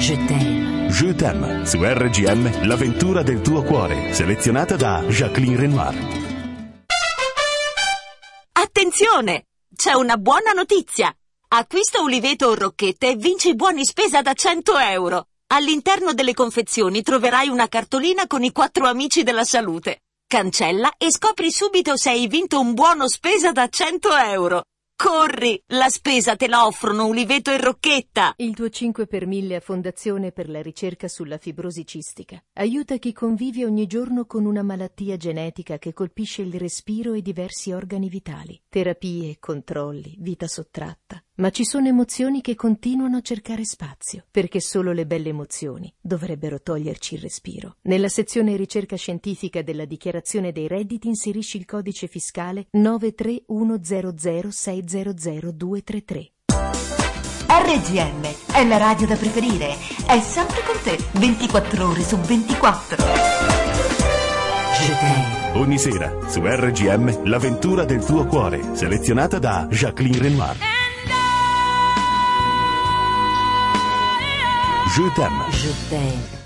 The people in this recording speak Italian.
Je t'aime. Je t'aime, su RGM, l'avventura del tuo cuore, selezionata da Jacqueline Renoir. Attenzione! C'è una buona notizia! Acquista uliveto o rocchette e vinci buoni spesa da 100 euro. All'interno delle confezioni troverai una cartolina con i 4 amici della salute. Cancella e scopri subito se hai vinto un buono spesa da 100 euro. Corri! La spesa te la offrono uliveto e rocchetta! Il tuo 5 per 1000 a Fondazione per la ricerca sulla fibrosi cistica aiuta chi convive ogni giorno con una malattia genetica che colpisce il respiro e diversi organi vitali. Terapie, controlli, vita sottratta. Ma ci sono emozioni che continuano a cercare spazio, perché solo le belle emozioni dovrebbero toglierci il respiro. Nella sezione ricerca scientifica della dichiarazione dei redditi inserisci il codice fiscale 93100600233. RGM è la radio da preferire, è sempre con te, 24 ore su 24. Je t'aime. Ogni sera, su RGM, l'avventura del tuo cuore, selezionata da Jacqueline Renoir. Je t'aime. Je t'aime.